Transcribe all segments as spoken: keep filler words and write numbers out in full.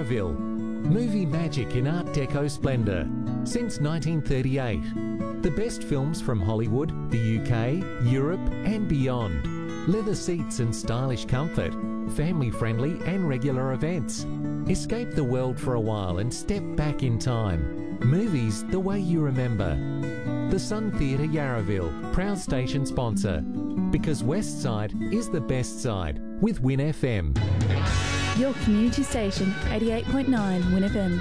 Yarraville. Movie magic in Art Deco splendour since nineteen thirty-eight. The best films from Hollywood, the U K, Europe and beyond. Leather seats and stylish comfort. Family-friendly and regular events. Escape the world for a while and step back in time. Movies the way you remember. The Sun Theatre Yarraville, proud station sponsor. Because West Side is the best side with Win F M. Your community station, eighty-eight point nine Win F M.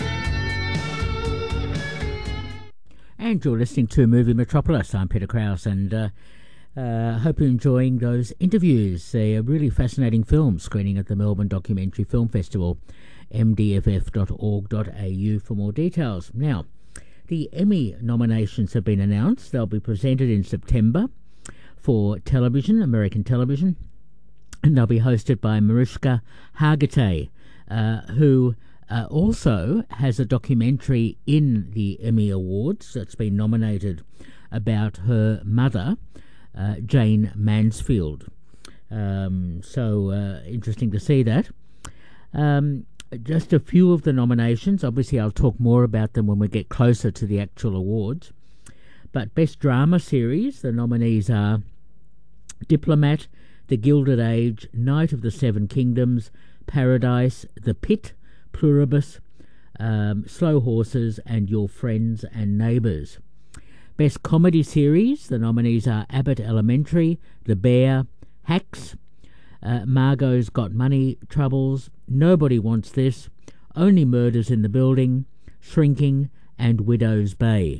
And you're listening to Movie Metropolis. I'm Peter Krause, and uh, uh, hope you're enjoying those interviews. They're really fascinating films screening at the Melbourne Documentary Film Festival. m d f f dot org dot a u for more details. Now, the Emmy nominations have been announced. They'll be presented in September for television, American television, and they'll be hosted by Mariska Hargitay, uh, who uh, also has a documentary in the Emmy Awards that's been nominated about her mother, uh, Jane Mansfield. Um, so uh, interesting to see that. Um, just a few of the nominations. Obviously, I'll talk more about them when we get closer to the actual awards. But Best Drama Series, the nominees are Diplomat, The Gilded Age, Night of the Seven Kingdoms, Paradise, The Pit, Pluribus, um, Slow Horses, and Your Friends and Neighbours. Best Comedy Series, the nominees are Abbott Elementary, The Bear, Hacks, uh, Margot's Got Money Troubles, Nobody Wants This, Only Murders in the Building, Shrinking, and Widow's Bay.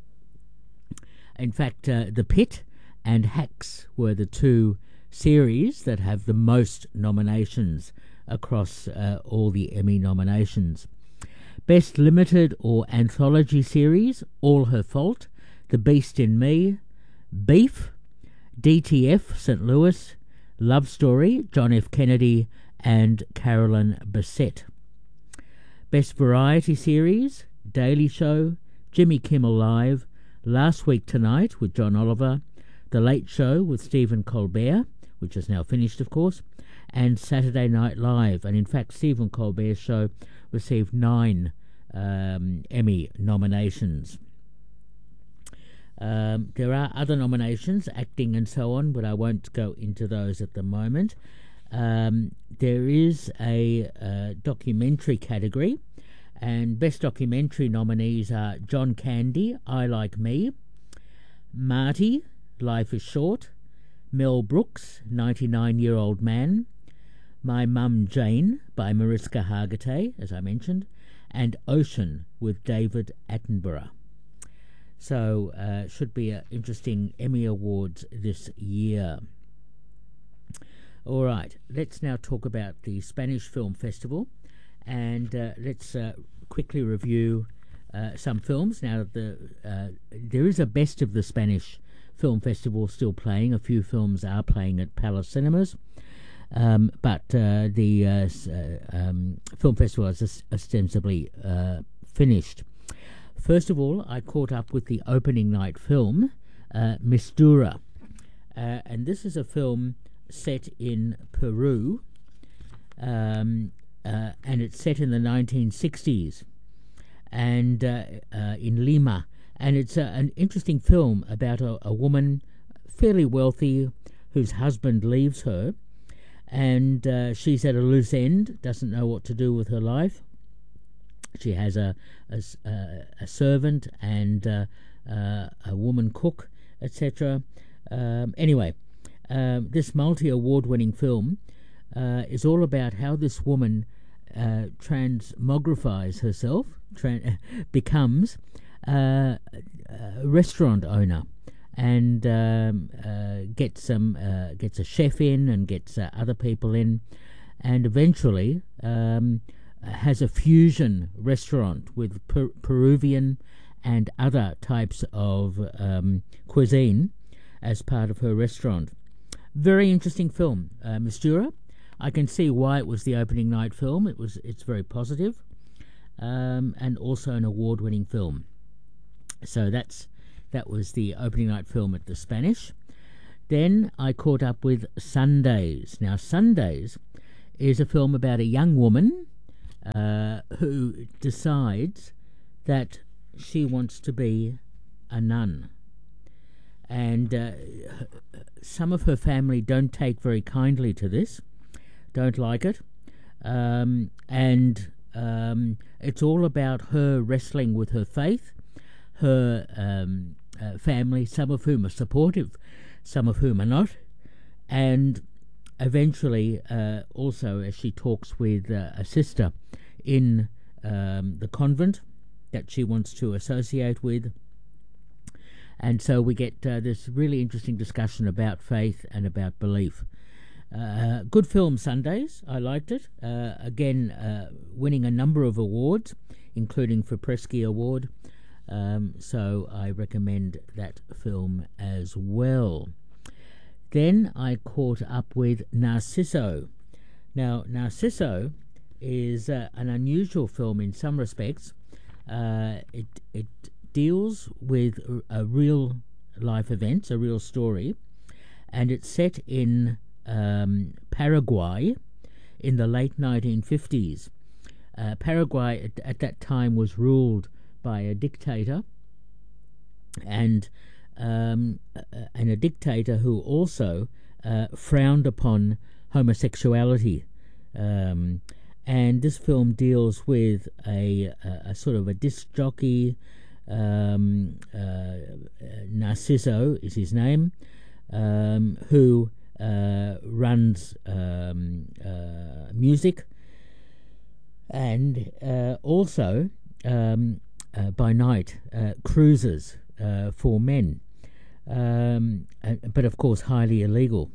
In fact, uh, The Pit and Hacks were the two series that have the most nominations across uh, all the Emmy nominations. Best Limited or Anthology Series, All Her Fault, The Beast in Me, Beef, D T F, Saint Louis, Love Story, John F. Kennedy, and Carolyn Bessette. Best Variety Series, Daily Show, Jimmy Kimmel Live, Last Week Tonight with John Oliver, The Late Show with Stephen Colbert, which is now finished, of course, and Saturday Night Live. And in fact, Stephen Colbert's show received nine um, Emmy nominations. Um, there are other nominations, acting and so on, but I won't go into those at the moment. Um, there is a uh, documentary category, and Best Documentary nominees are John Candy, I Like Me, Marty, Life is Short, Mel Brooks, ninety-nine-Year-Old Man, My Mum Jane by Mariska Hargitay, as I mentioned, and Ocean with David Attenborough. So, uh, should be an interesting Emmy Awards this year. All right, let's now talk about the Spanish Film Festival, and uh, let's uh, quickly review uh, some films. Now, the uh, there is a Best of the Spanish Film Festival still playing. A few films are playing at Palace Cinemas, um, but uh, the uh, uh, um, film festival is ostensibly uh, finished. First of all, I caught up with the opening night film, uh, Mistura, uh, and this is a film set in Peru, um, uh, and it's set in the nineteen sixties, and uh, uh, in Lima. And it's uh, an interesting film about a, a woman, fairly wealthy, whose husband leaves her, and uh, she's at a loose end, doesn't know what to do with her life. She has a a, a servant and uh, uh, a woman cook, et cetera. Um, anyway, um, this multi-award-winning film uh, is all about how this woman uh, transmogrifies herself, tran- becomes Uh, a restaurant owner, and um, uh, gets some uh, gets a chef in and gets uh, other people in, and eventually um, has a fusion restaurant with per- Peruvian and other types of um, cuisine as part of her restaurant. Very interesting film, uh, Mistura. I can see why it was the opening night film. It was it's very positive, um, and also an award-winning film. So that's that was the opening night film at the Spanish. Then I caught up with Sundays. Now, Sundays is a film about a young woman uh, who decides that she wants to be a nun. And uh, some of her family don't take very kindly to this, don't like it. Um, and um, it's all about her wrestling with her faith, her um, uh, family, some of whom are supportive, some of whom are not. And eventually, uh, also, as she talks with uh, a sister in um, the convent that she wants to associate with. And so we get uh, this really interesting discussion about faith and about belief. Uh, good film Sundays, I liked it. Uh, again, uh, winning a number of awards, including for Presky Award. Um, so I recommend that film as well. Then I caught up with Narciso. Now, Narciso is uh, an unusual film in some respects. Uh, it it deals with a, a real life event, a real story, and it's set in um, Paraguay in the late nineteen fifties. Uh, Paraguay at, at that time was ruled by a dictator, and um, and a dictator who also uh, frowned upon homosexuality. Um, and this film deals with a, a, a sort of a disc jockey. Um, uh, Narciso is his name, um, who uh, runs um, uh, music, and uh, also um, uh, by night uh, cruises uh, for men, um, uh, but of course highly illegal.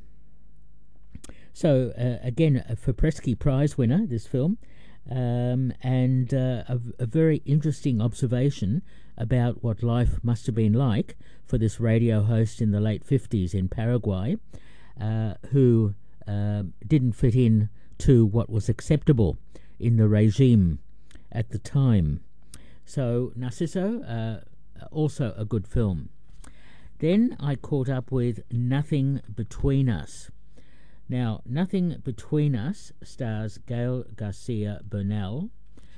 So uh, again, a Presky Prize winner, this film, um, and uh, a, a very interesting observation about what life must have been like for this radio host in the late fifties in Paraguay, uh, who uh, didn't fit in to what was acceptable in the regime at the time. So Narciso, uh, also a good film. Then I caught up with Nothing Between Us. Now, Nothing Between Us stars Gael Garcia Bernal,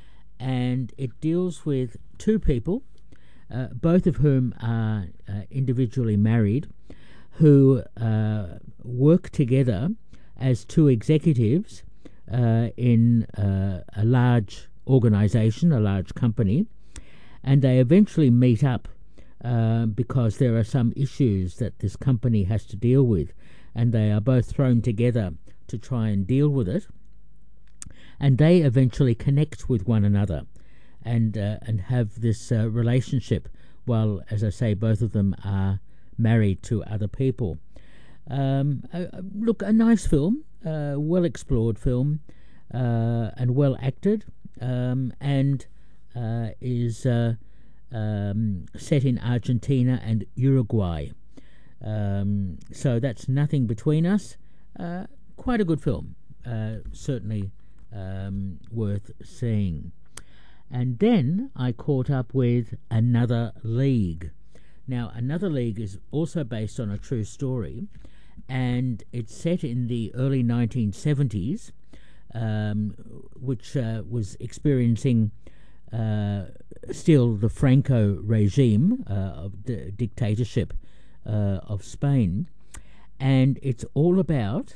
and it deals with two people, uh, both of whom are uh, individually married, who uh, work together as two executives uh, in uh, a large organization, a large company, and they eventually meet up uh, because there are some issues that this company has to deal with, and they are both thrown together to try and deal with it. And they eventually connect with one another and uh, and have this uh, relationship while, as I say, both of them are married to other people. Um, uh, look, a nice film, uh, well-explored film, uh, and well-acted, um, and uh, is uh, um, set in Argentina and Uruguay. Um, so that's Nothing Between Us. Uh, quite a good film, uh, certainly um, worth seeing. And then I caught up with Another League. Now, Another League is also based on a true story, and it's set in the early nineteen seventies, um, which uh, was experiencing uh, still the Franco regime uh, of the dictatorship Uh, of Spain, and it's all about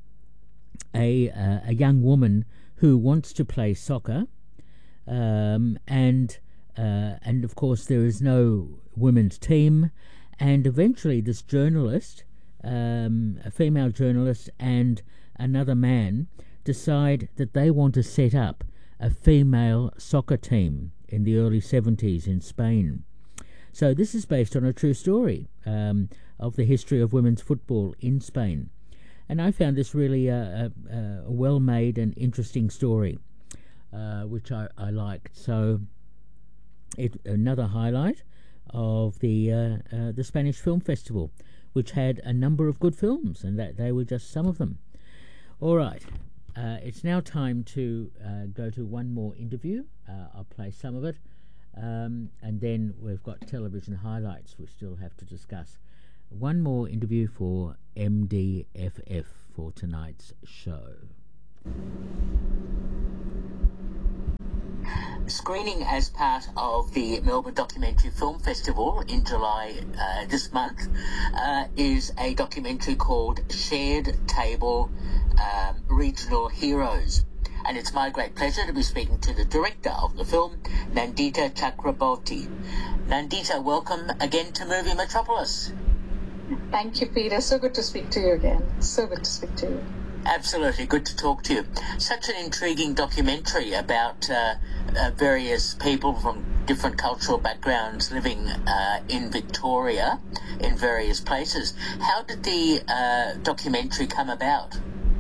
a uh, a young woman who wants to play soccer, um, and uh, and of course there is no women's team, and eventually this journalist, um, a female journalist, and another man decide that they want to set up a female soccer team in the early seventies in Spain. So this is based on a true story um, of the history of women's football in Spain. And I found this really a, a, a well-made and interesting story, uh, which I, I liked. So it, another highlight of the uh, uh, the Spanish Film Festival, which had a number of good films, and that they were just some of them. All right, uh, it's now time to uh, go to one more interview. Uh, I'll play some of it. Um, and then we've got television highlights we still have to discuss. One more interview for M D F F for tonight's show. screening as part of the Melbourne Documentary Film Festival in July uh, this month uh, is a documentary called Shared Table um, Regional Heroes. And it's my great pleasure to be speaking to the director of the film, Nandita Chakraborty. Nandita, welcome again to Movie Metropolis. Thank you, Peter. So good to speak to you again. So good to speak to you. Absolutely, good to talk to you. Such an intriguing documentary about uh, uh, various people from different cultural backgrounds living uh, in Victoria in various places. How did the uh, documentary come about?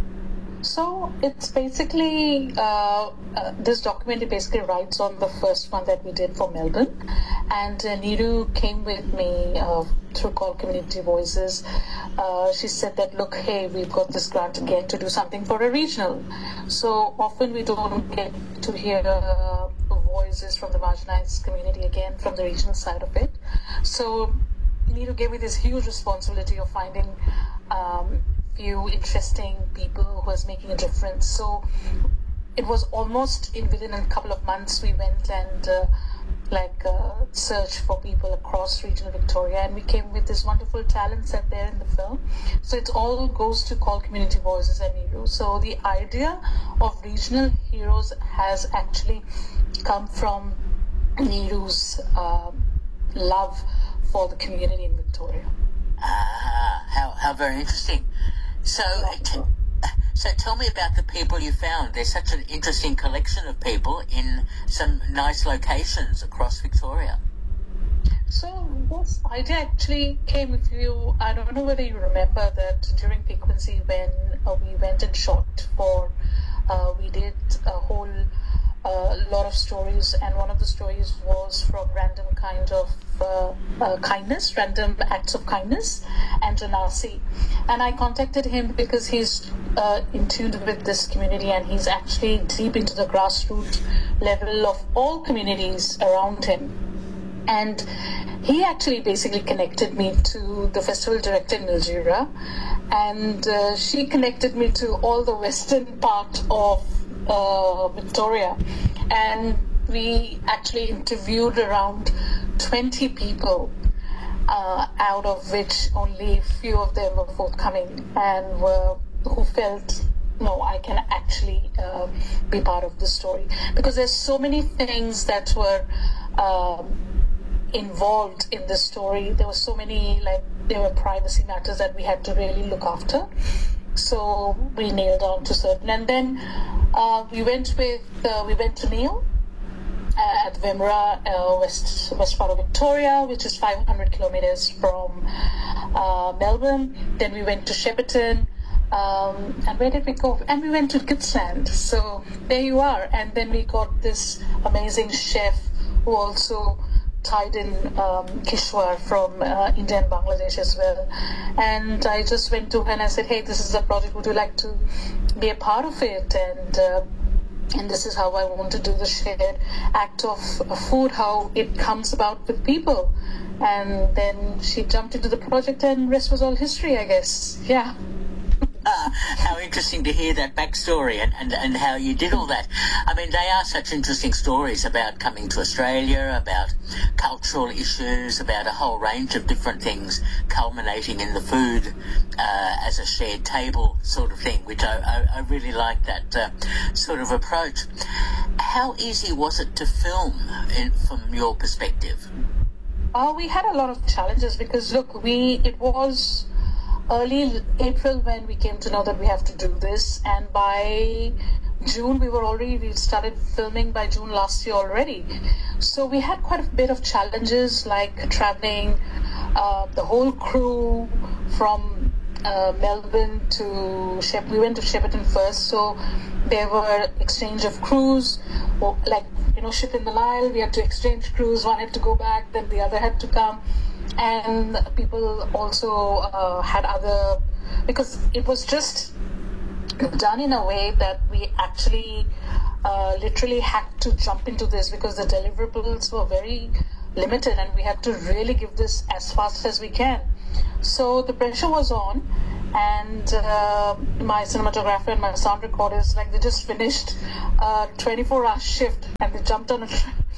So it's basically, uh, uh, this documentary basically rides on the first one that we did for Melbourne. And uh, Neeru came with me uh, through Call Community Voices. Uh, she said that, look, hey, we've got this grant again to do something for a regional. So often we don't get to hear uh, voices from the marginalized community again from the regional side of it. So Neeru gave me this huge responsibility of finding um, few interesting people who was making a difference. So it was almost in within a couple of months we went and uh, like uh, searched for people across regional Victoria, and we came with this wonderful talents that there in the film. So it all goes to Call Community Voices and Neeru. So the idea of regional heroes has actually come from Neeru's uh, love for the community in Victoria. Ah, how how very interesting. So, t- so tell me about the people you found. There's such an interesting collection of people in some nice locations across Victoria. So this idea actually came, if you, I don't know whether you remember that during Frequency when uh, we went and shot for, uh, we did a whole uh, lot of stories, and one of the stories was from random kind of uh, uh, kindness, random acts of kindness, and Janasi. And I contacted him because he's uh, in tune with this community, and he's actually deep into the grassroots level of all communities around him. And he actually basically connected me to the festival director Niljira, and uh, she connected me to all the western part of uh, Victoria. And we actually interviewed around twenty people, uh, out of which only a few of them were forthcoming and were who felt, no, I can actually uh, be part of the story. Because there's so many things that were um, involved in the story. There were so many, like, there were privacy matters that we had to really look after. So we nailed down to certain. And then uh, we went with, uh, we went to Neil uh, at Wimmera, uh, west, west part of Victoria, which is five hundred kilometers from uh, Melbourne. Then we went to Shepparton. Um, and where did we go? And we went to Gippsland. So there you are. And then we got this amazing chef who also tied in um, Kishwar from uh, India and Bangladesh as well. And I just went to her and I said, hey, this is a project, would you like to be a part of it? And uh, and this is how I want to do the shared act of uh, food, how it comes about with people. And then she jumped into the project, and rest was all history, I guess. Yeah. Uh, how interesting to hear that backstory and, and, and how you did all that. I mean, they are such interesting stories about coming to Australia, about cultural issues, about a whole range of different things, culminating in the food uh, as a shared table sort of thing, which I, I, I really like that uh, sort of approach. How easy was it to film in, from your perspective? Uh, we had a lot of challenges because, look, we it was early April when we came to know that we have to do this, and by June we were already we started filming by June last year already. So we had quite a bit of challenges, like traveling uh, the whole crew from uh, Melbourne to Shep. We went to Shepparton first, so there were exchange of crews, or like you know ship in the Nile. We had to exchange crews. One had to go back, then the other had to come. And people also uh, had other, because it was just done in a way that we actually uh, literally had to jump into this because the deliverables were very limited and we had to really give this as fast as we can. So the pressure was on, and uh, my cinematographer and my sound recorders, like they just finished a twenty-four hour shift and they jumped on a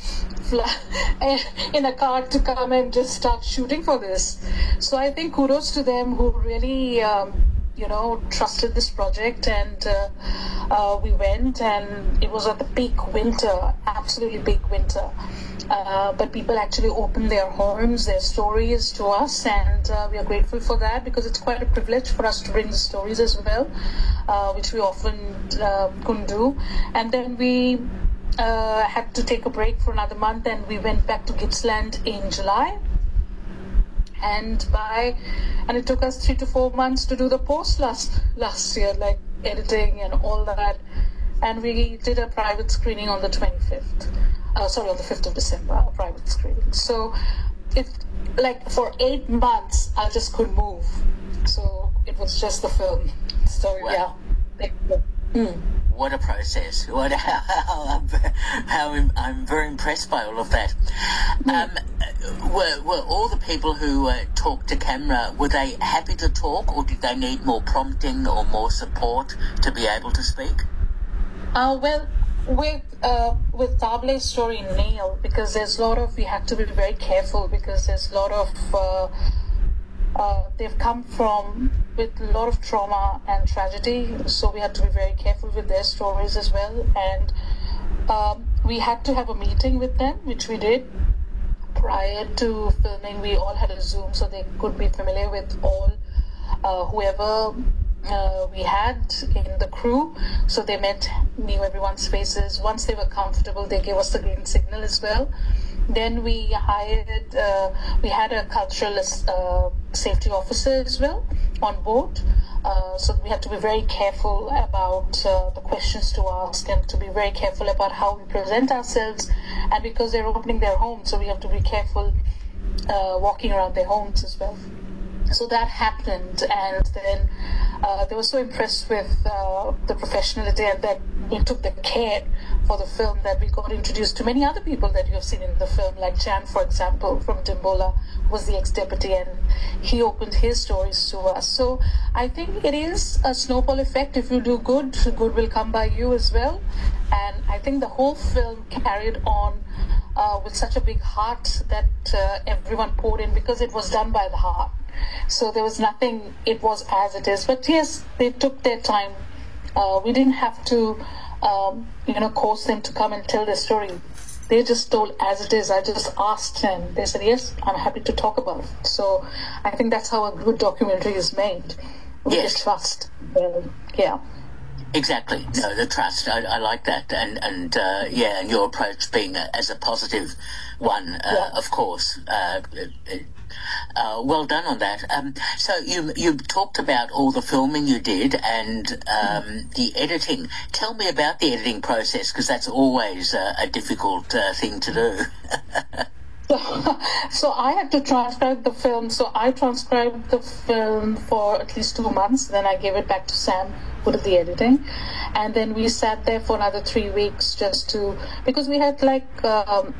in a car to come and just start shooting for this. So I think kudos to them who really um, you know trusted this project, and uh, uh, we went, and it was at the peak winter, absolutely peak winter. Uh, but people actually opened their homes, their stories to us, and uh, we are grateful for that, because it's quite a privilege for us to bring the stories as well, uh, which we often uh, couldn't do. And then we uh, had to take a break for another month, and we went back to Gippsland in July. And by and it took us three to four months to do the post last last year, like editing and all that. And we did a private screening on the twenty-fifth. Uh, sorry, on the fifth of December, a private screening. So, it like for eight months, I just couldn't move. So it was just the film. So wow. yeah. Mm. What a process! What how, how, I'm, how I'm, I'm very impressed by all of that. Um, were were all the people who uh, talked to camera, were they happy to talk, or did they need more prompting or more support to be able to speak? Uh, well, with uh, with Table's story, Neil, because there's a lot of, we have to be very careful, because there's a lot of uh, uh, they've come from with a lot of trauma and tragedy, so we had to be very careful with their stories as well. And um, we had to have a meeting with them, which we did prior to filming. We all had a Zoom, so they could be familiar with all uh, whoever uh, we had in the crew. So they met, knew everyone's faces. Once they were comfortable, they gave us the green signal as well. Then we hired, uh, we had a cultural uh, safety officer as well on board. Uh, so we had to be very careful about uh, the questions to ask, and to be very careful about how we present ourselves. And because they're opening their homes, so we have to be careful uh, walking around their homes as well. So that happened, and then uh, they were so impressed with uh, the professionality, and that we took the care for the film, that we got introduced to many other people that you have seen in the film, like Jan, for example, from Dimbola, was the ex-deputy, and he opened his stories to us. So I think it is a snowball effect. If you do good, good will come by you as well. And I think the whole film carried on uh, with such a big heart that uh, everyone poured in, because it was done by the heart. So there was nothing, it was as it is. But yes, they took their time. Uh, we didn't have to, um, you know, coerce them to come and tell their story. They just told as it is. I just asked, and they said, yes, I'm happy to talk about it. So I think that's how a good documentary is made. With Yes. the trust. Well, yeah. Exactly. No, the trust. I, I like that, and and uh, yeah, and your approach being a, as a positive one, uh, Yeah. of course. Uh, uh, well done on that. Um, so you you talked about all the filming you did and um, the editing. Tell me about the editing process, because that's always uh, a difficult uh, thing to do. So, so I had to transcribe the film. So I transcribed the film for at least two months. Then I gave it back to Sam, who did the editing. And then we sat there for another three weeks just to, because we had like, um,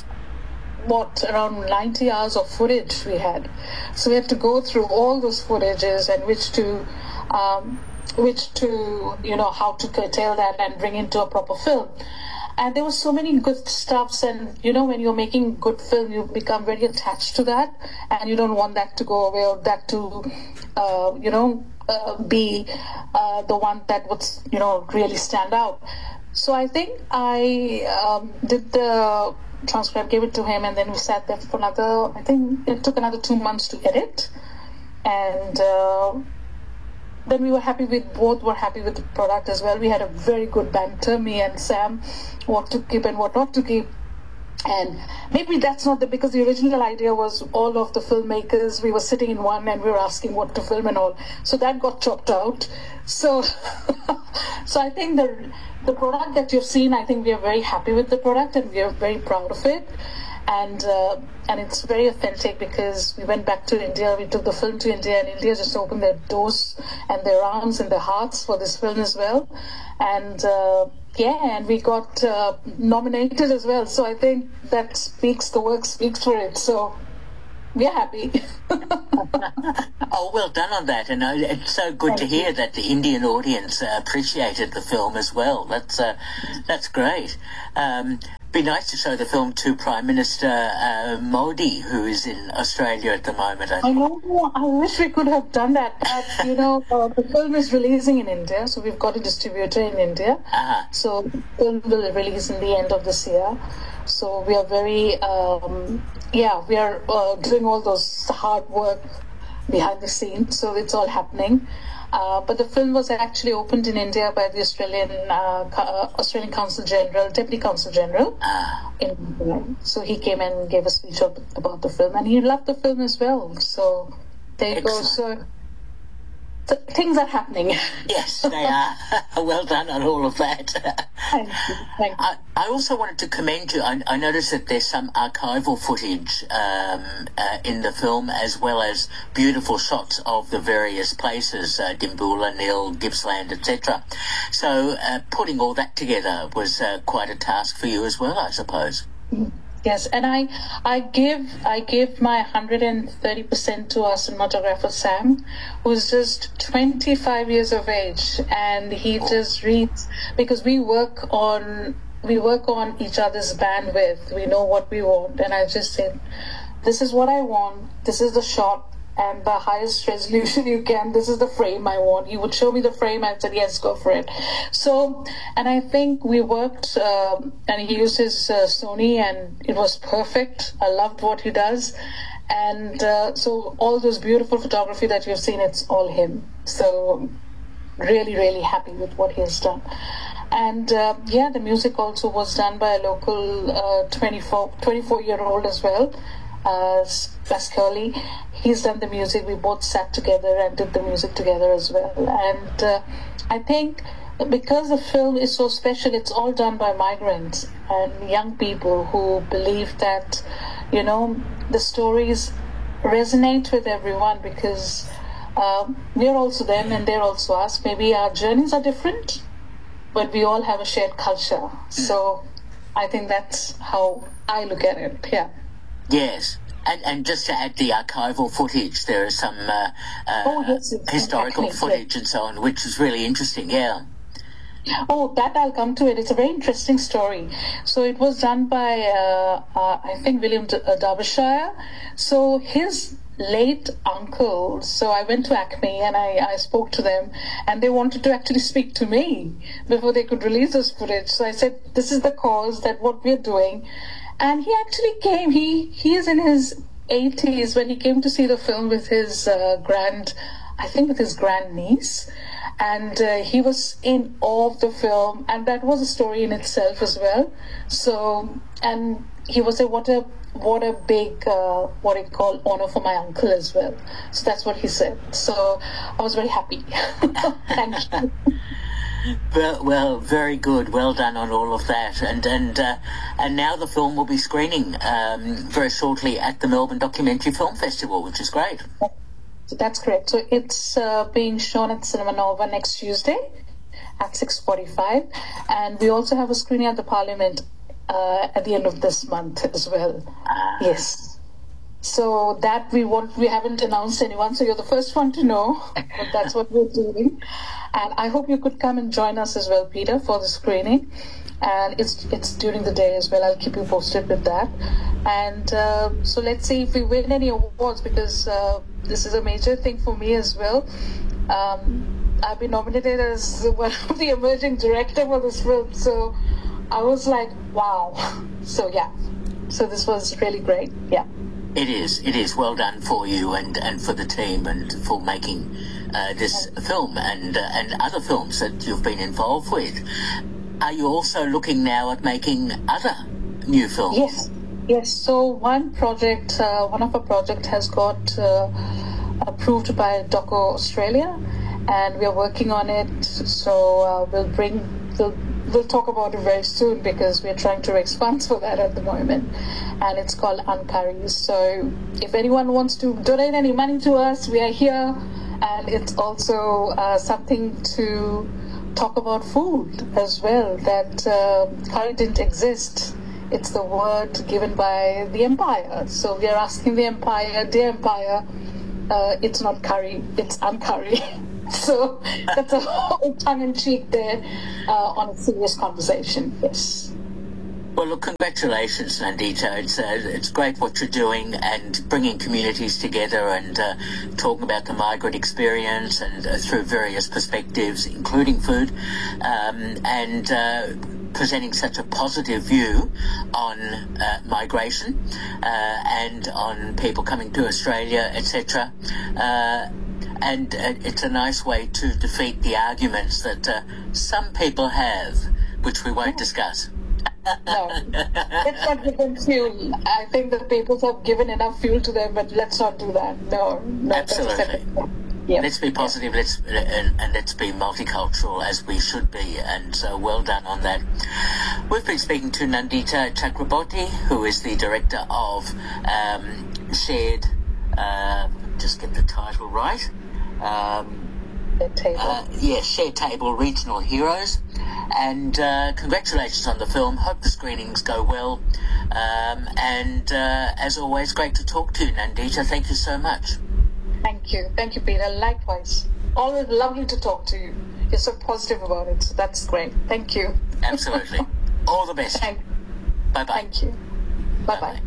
what, around ninety hours of footage we had. So we had to go through all those footages and which to, um, which to, you know, how to curtail that and bring into a proper film. And there were so many good stuffs, and you know, when you're making good film, you become very attached to that, and you don't want that to go away, or that to, uh, you know, uh, be uh, the one that would, you know, really stand out. So I think I um, did the transcript, gave it to him, and then we sat there for another, I think it took another two months to edit, and uh, then we were happy with, both were happy with the product as well. We had a very good banter, me and Sam, what to keep and what not to keep. And maybe that's not the, because the original idea was all of the filmmakers, we were sitting in one and we were asking what to film and all. So that got chopped out. So, so I think the, the product that you've seen, I think we are very happy with the product and we are very proud of it. And uh, and it's very authentic, because we went back to India, we took the film to India, and India just opened their doors and their arms and their hearts for this film as well. And uh, yeah, and we got uh, nominated as well. So I think that speaks, the work speaks for it. So we're happy. Oh, well done on that, and uh, it's so good Thank to hear you. that the Indian audience uh, appreciated the film as well. That's uh, that's great. Um, be nice to show the film to Prime Minister uh, Modi, who is in Australia at the moment. I I know. I wish we could have done that. But, you know, uh, the film is releasing in India, so we've got a distributor in India. Ah. So the film will release in the end of this year. So we are very, um, yeah, we are uh, doing all those hard work behind the scenes. So it's all happening. Uh, but the film was actually opened in India by the Australian uh, Co- uh, Australian Consul General, Deputy Consul General. Ah. In India. So he came and gave a speech ab- about the film, and he loved the film as well. So there you go. Excellent. So, so things are happening. Yes, they are. Well done on all of that. Thank you. Thank you. I, I also wanted to commend you. I, I noticed that there's some archival footage um, uh, in the film, as well as beautiful shots of the various places, uh, Dimboola, Nil, Gippsland, et cetera. So uh, putting all that together was uh, quite a task for you as well, I suppose. Yes, and I, I give, I give my one hundred thirty percent to our cinematographer Sam, who's just twenty-five years of age, and he just reads, because we work on, we work on each other's bandwidth. We know what we want, and I just said, this is what I want. This is the shot. And the highest resolution you can, this is the frame I want. You would show me the frame, I said, yes, go for it. So, and I think we worked, um, and he used his uh, Sony, and it was perfect. I loved what he does. And uh, so all those beautiful photography that you've seen, it's all him. So really, really happy with what he has done. And uh, yeah, the music also was done by a local uh, twenty-four, twenty-four-year-old as well. Uh, that's Curly. He's done the music. We both sat together and did the music together as well. And uh, I think because the film is so special, it's all done by migrants and young people who believe that, you know, the stories resonate with everyone, because uh, we're also them and they're also us. Maybe our journeys are different, but we all have a shared culture. So I think that's how I look at it. Yeah. Yes. And, and just to add the archival footage, there is some uh, uh, Oh, yes, it's historical exactly, footage and so on, which is really interesting, yeah. Oh, that I'll come to it. It's a very interesting story. So it was done by, uh, uh, I think, William D- uh, Derbyshire. So his late uncle, so I went to Acme and I, I spoke to them, and they wanted to actually speak to me before they could release this footage. So I said, this is the cause, that what we're doing. And he actually came, he, he is in his eighties when he came to see the film with his uh, grand, I think with his grand niece. And uh, he was in awe of the film, and that was a story in itself as well. So, and he was a, what a, what a big, uh, what I call honor for my uncle as well. So that's what he said. So I was very happy. Thank you. Well, well, very good. Well done on all of that. And and uh, and now the film will be screening um, very shortly at the Melbourne Documentary Film Festival, which is great. So that's correct. So it's uh, being shown at Cinema Nova next Tuesday at six forty-five. And we also have a screening at the Parliament uh, at the end of this month as well. Ah. Yes. So that we want, we haven't announced anyone, so you're the first one to know. But that's what we're doing. And I hope you could come and join us as well, Peter, for the screening. And it's it's during the day as well. I'll keep you posted with that. And uh, so let's see if we win any awards, because uh, this is a major thing for me as well. Um, I've been nominated as one of the emerging director for this film. So I was like, wow. So yeah. So this was really great. Yeah. It is. It is. Well done for you and, and for the team and for making uh, this film and uh, and other films that you've been involved with. Are you also looking now at making other new films? Yes. Yes. So one project, uh, one of our project has got uh, approved by Doco Australia, and we are working on it. So uh, we'll bring, we'll, we'll talk about it very soon, because we're trying to raise funds for that at the moment. And it's called Uncurries. So if anyone wants to donate any money to us, we are here. And it's also uh, something to talk about food as well, that uh, curry didn't exist it's the word given by the Empire. So we are asking the Empire, dear Empire, uh, it's not curry, it's uncurry. So that's a whole tongue-in-cheek there uh, on a serious conversation. Yes. Well, look, congratulations, Nandita. It's uh, it's great what you're doing and bringing communities together and uh, talking about the migrant experience and uh, through various perspectives, including food, um, and uh, presenting such a positive view on uh, migration uh, and on people coming to Australia, et cetera. Uh, and uh, it's a nice way to defeat the arguments that uh, some people have, which we won't discuss. No, let's not give them fuel. I think the papers have given enough fuel to them, but let's not do that. No, no. Absolutely. Yeah. Let's be positive. Let's and, and let's be multicultural as we should be. And so, well done on that. We've been speaking to Nandita Chakraborty, who is the director of um, Shared. Uh, just get the title right. Um, Table. Uh, yeah, Share Table Regional Heroes. And uh, congratulations on the film. Hope the screenings go well. Um, and uh, as always, great to talk to you, Nandita. Thank you so much. Thank you. Thank you, Peter. Likewise. Always lovely to talk to you. You're so positive about it. So that's great. Thank you. Absolutely. All the best. Thank, Bye-bye. thank you. Bye-bye. Bye-bye.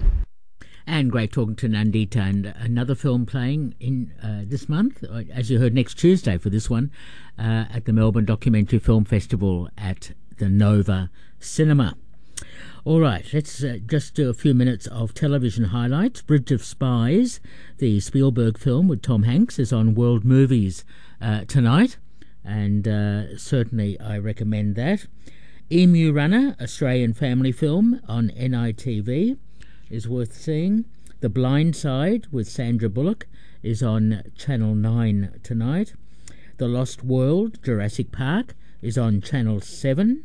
And great talking to Nandita. And another film playing in uh, this month, as you heard, next Tuesday for this one, uh, at the Melbourne Documentary Film Festival at the Nova Cinema. All right, let's uh, just do a few minutes of television highlights. Bridge of Spies, the Spielberg film with Tom Hanks, is on World Movies uh, tonight, and uh, certainly I recommend that. Emu Runner, Australian family film on N I T V, is worth seeing. The Blind Side with Sandra Bullock is on Channel nine tonight. The Lost World, Jurassic Park, is on Channel seven.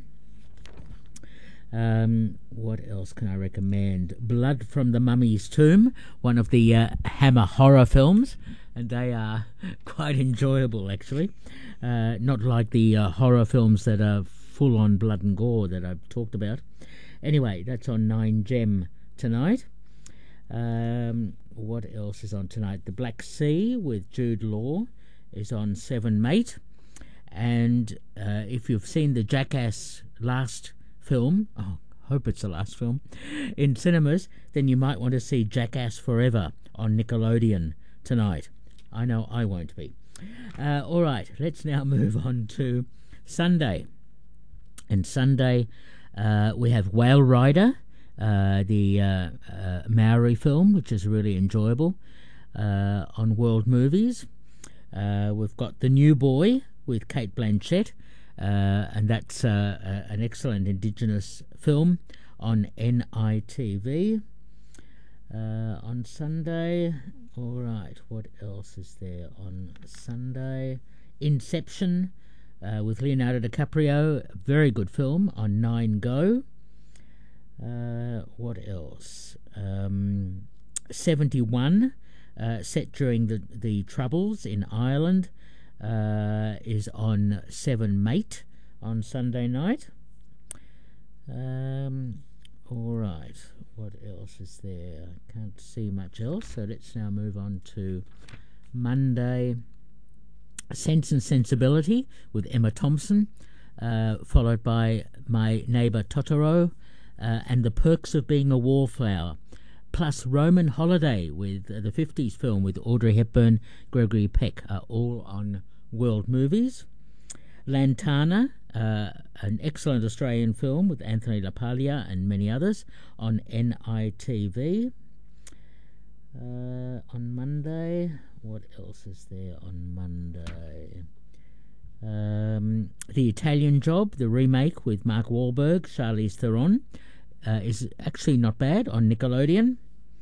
Um, what else can I recommend? Blood from the Mummy's Tomb, one of the uh, Hammer horror films, and they are quite enjoyable, actually. Uh, not like the uh, horror films that are full on blood and gore that I've talked about. Anyway, that's on nine Gem tonight. Um, what else is on tonight? The Black Sea with Jude Law is on seven Mate. And uh, if you've seen the Jackass last film, oh, hope it's the last film, in cinemas, then you might want to see Jackass Forever on Nickelodeon tonight. I know I won't be. Uh, all right, let's now move on to Sunday. And Sunday, uh, we have Whale Rider, uh, the uh, uh, Maori film, which is really enjoyable, uh, on World Movies. Uh, we've got The New Boy with Cate Blanchett, uh, and that's uh, uh, an excellent Indigenous film on N I T V. Uh, on Sunday, all right, what else is there on Sunday? Inception uh, with Leonardo DiCaprio, very good film on nine Go. Uh, what else? Um, seventy-one, uh, set during the, the Troubles in Ireland, uh, is on seven Mate on Sunday night. Um, all right, what else is there? I can't see much else, so let's now move on to Monday. Sense and Sensibility with Emma Thompson, uh, followed by My Neighbour Totoro, uh, and The Perks of Being a Wallflower, plus Roman Holiday with uh, the fifties film with Audrey Hepburn, Gregory Peck, are all on World Movies. Lantana, uh, an excellent Australian film with Anthony LaPaglia and many others, on N I T V. Uh, on Monday, what else is there on Monday? Um, the Italian Job, the remake with Mark Wahlberg, Charlize Theron, uh, is actually not bad on Nickelodeon.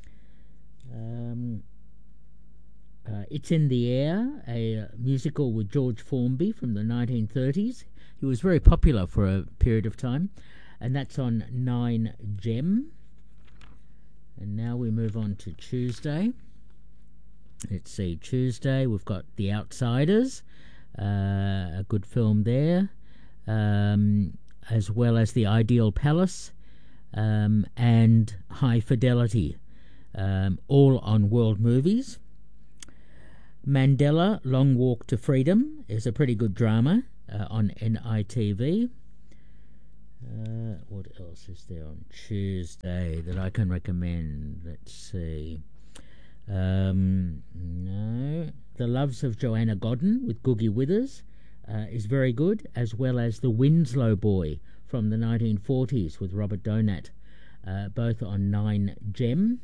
Um, uh, It's in the Air, a musical with George Formby from the nineteen thirties. He was very popular for a period of time, and that's on nine Gem. And now we move on to Tuesday. Let's see, Tuesday we've got The Outsiders, uh, a good film there, um, as well as The Ideal Palace, um, and High Fidelity, um, all on World Movies. Mandela, Long Walk to Freedom is a pretty good drama uh, on N I T V. Uh, what else is there on Tuesday that I can recommend? Let's see. Um, no. The Loves of Joanna Godden with Googie Withers uh, is very good, as well as The Winslow Boy from the nineteen forties with Robert Donat, uh, both on nine Gem.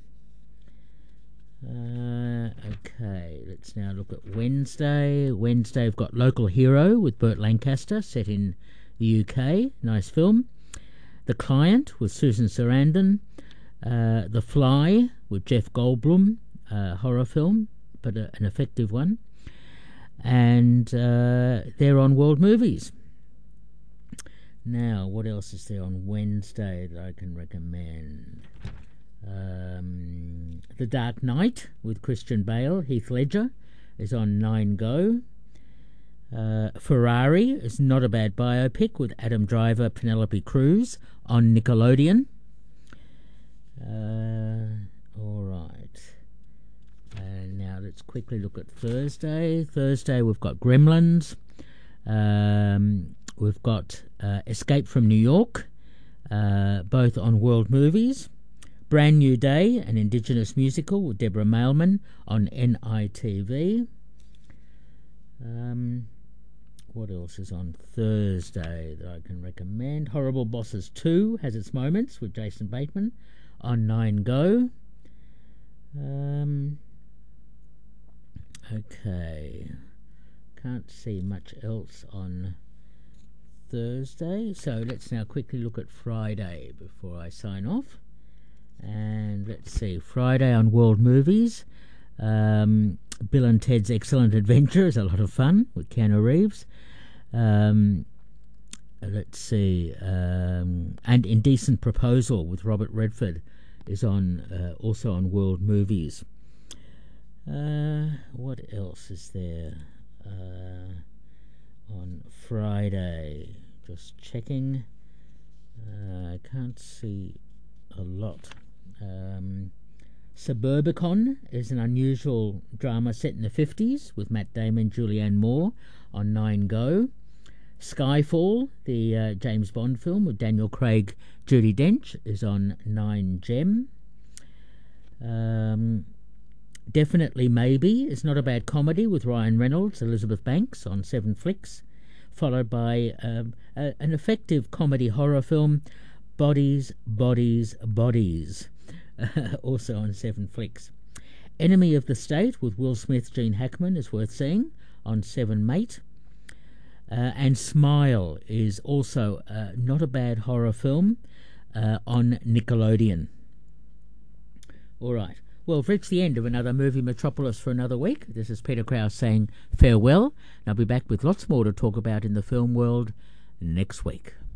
Uh, okay, let's now look at Wednesday. Wednesday we've got Local Hero with Burt Lancaster, set in the U K. Nice film. The Client with Susan Sarandon. Uh, The Fly with Jeff Goldblum, uh, horror film, but a, an effective one. And uh, they're on World Movies. Now, what else is there on Wednesday that I can recommend? Um, The Dark Knight with Christian Bale, Heath Ledger, is on nine Go. Uh, Ferrari is not a bad biopic with Adam Driver, Penelope Cruz on Nickelodeon. Uh, all right. And now let's quickly look at Thursday. Thursday we've got Gremlins. Um, we've got uh, Escape from New York, uh, both on World Movies. Brand New Day, an Indigenous musical with Deborah Mailman on N I T V. Um, what else is on Thursday that I can recommend? Horrible Bosses two has its moments with Jason Bateman on nine Go. Um, okay. Can't see much else on Thursday. So let's now quickly look at Friday before I sign off. And let's see, Friday on World Movies, um, Bill and Ted's Excellent Adventure is a lot of fun with Keanu Reeves. Um, let's see, um, and Indecent Proposal with Robert Redford is on uh, also on World Movies. Uh, what else is there uh, on Friday? Just checking. Uh, I can't see a lot. Um, Suburbicon is an unusual drama set in the fifties with Matt Damon, Julianne Moore on nine Go. Skyfall, the uh, James Bond film with Daniel Craig, Judi Dench, is on nine Gem. Um, Definitely Maybe is not a bad comedy with Ryan Reynolds, Elizabeth Banks on seven Flicks, followed by um, a, an effective comedy horror film, Bodies, Bodies, Bodies, also on seven Flicks. Enemy of the State with Will Smith, Gene Hackman is worth seeing on seven Mate. Uh, and Smile is also uh, not a bad horror film uh, on Nickelodeon. All right. Well, we've reached the end of another Movie Metropolis for another week. This is Peter Krause saying farewell. And I'll be back with lots more to talk about in the film world next week.